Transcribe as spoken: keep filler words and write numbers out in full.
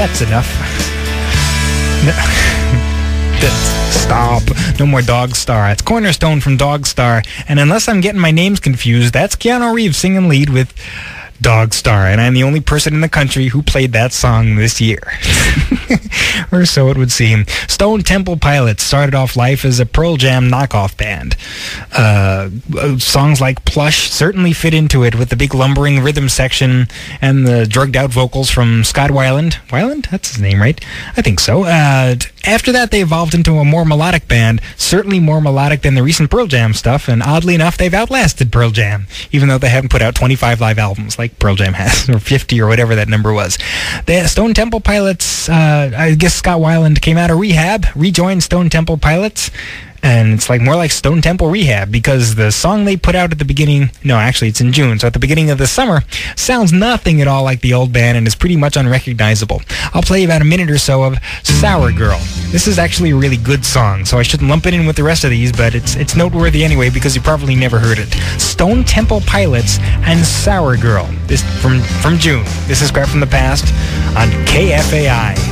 That's enough. Stop. No more Dog Star. It's Cornerstone from Dog Star. And unless I'm getting my names confused, that's Keanu Reeves singing lead with Dog Star. And I'm the only person in the country who played that song this year. Or so it would seem. Stone Temple Pilots started off life as a Pearl Jam knockoff band. Uh, songs like Plush certainly fit into it with the big lumbering rhythm section and the drugged out vocals from Scott Weiland. Weiland? That's his name, right? I think so. Uh, after that, they evolved into a more melodic band, certainly more melodic than the recent Pearl Jam stuff, and oddly enough, they've outlasted Pearl Jam, even though they haven't put out twenty-five live albums like Pearl Jam has, or fifty or whatever that number was. The Stone Temple Pilots, uh, I guess Scott Weiland came out of rehab, rejoined Stone Temple Pilots, and it's like more like Stone Temple Rehab, because the song they put out at the beginning, no, actually it's in June, so at the beginning of the summer, sounds nothing at all like the old band and is pretty much unrecognizable. I'll play you about a minute or so of Sour Girl. This is actually a really good song, so I shouldn't lump it in with the rest of these, but it's it's noteworthy anyway because you probably never heard it. Stone Temple Pilots and Sour Girl. This from, from June. This is Crap from the Past on K F A I.